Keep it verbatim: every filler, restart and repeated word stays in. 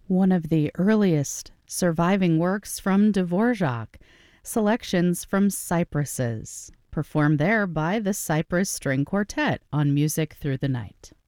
one of the earliest surviving works from Dvorak, selections from Cypresses, performed there by the Cypress String Quartet on Music Through the Night.